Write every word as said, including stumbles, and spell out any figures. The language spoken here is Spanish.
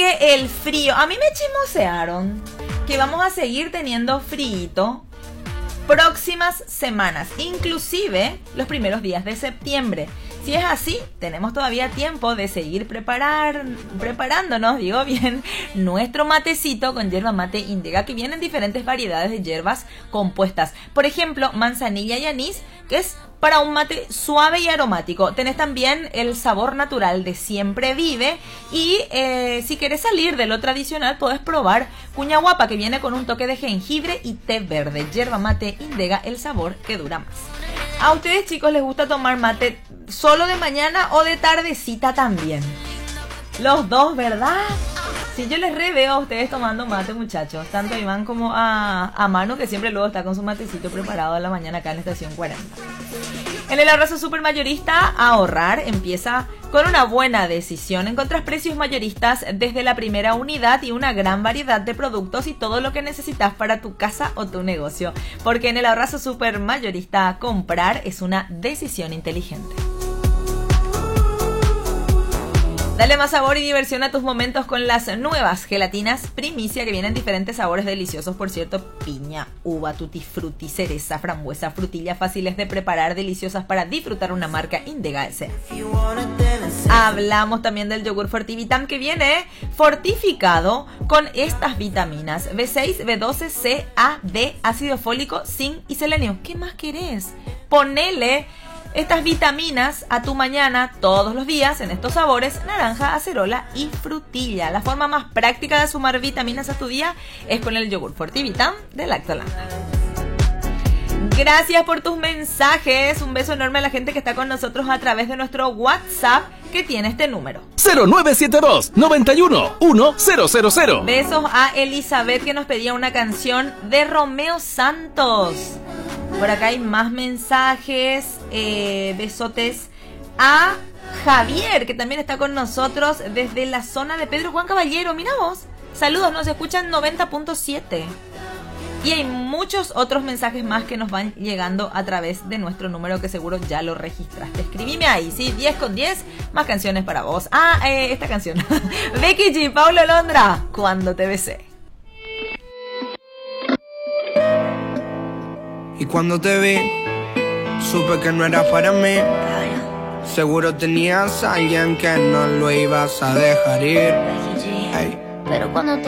sigue el frío. A mí me chismosearon que vamos a seguir teniendo frío próximas semanas, inclusive los primeros días de septiembre. Si es así, tenemos todavía tiempo de seguir preparar, preparándonos, digo bien, nuestro matecito con yerba mate Indega, que vienen diferentes variedades de hierbas compuestas. Por ejemplo, manzanilla y anís, que es para un mate suave y aromático. Tenés también el sabor natural de Siempre Vive. Y eh, si querés salir de lo tradicional, podés probar Cuña Guapa, que viene con un toque de jengibre y té verde. Yerba mate Indega, el sabor que dura más. ¿A ustedes, chicos, les gusta tomar mate solo de mañana o de tardecita también? Los dos, ¿verdad? Sí, yo les re veo a ustedes tomando mate, muchachos. Tanto a Iván como a, a Manu, que siempre luego está con su matecito preparado a la mañana acá en la estación cuarenta. En el abrazo super mayorista, ahorrar empieza con una buena decisión. Encontrás precios mayoristas desde la primera unidad y una gran variedad de productos y todo lo que necesitas para tu casa o tu negocio. Porque en el abrazo super mayorista, comprar es una decisión inteligente. Dale más sabor y diversión a tus momentos con las nuevas gelatinas Primicia, que vienen en diferentes sabores deliciosos, por cierto: piña, uva, tutti frutti, cereza, frambuesa, frutilla, fáciles de preparar, deliciosas para disfrutar. Una marca Indega S. Hablamos también del yogur Fortivitam, que viene fortificado con estas vitaminas: B seis, B doce, C, A, D, ácido fólico, zinc y selenio. ¿Qué más querés? Ponele estas vitaminas a tu mañana todos los días en estos sabores: naranja, acerola y frutilla. La forma más práctica de sumar vitaminas a tu día es con el yogur Fortivitam de Lactoland. Gracias por tus mensajes. Un beso enorme a la gente que está con nosotros a través de nuestro WhatsApp, que tiene este número: cero nueve siete dos, noventa y uno, uno cero cero cero. Besos a Elizabeth, que nos pedía una canción de Romeo Santos. Por acá hay más mensajes. Eh, besotes a Javier, que también está con nosotros desde la zona de Pedro Juan Caballero. Mira vos. Saludos, nos escuchan noventa punto siete. Y hay muchos otros mensajes más que nos van llegando a través de nuestro número, que seguro ya lo registraste. Escribime ahí, ¿sí? diez con diez, más canciones para vos. Ah, eh, esta canción. Becky G, Paulo Londra, Cuando te besé. Y cuando te vi, supe que no era para mí. Seguro tenías a alguien que no lo ibas a dejar ir. Hey. Pero cuando te